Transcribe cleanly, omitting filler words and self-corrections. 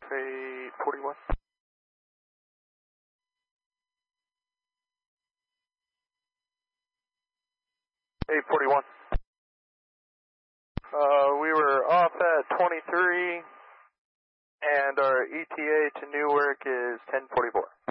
841. 841. We were off at 23, and our ETA to Newark is 1044.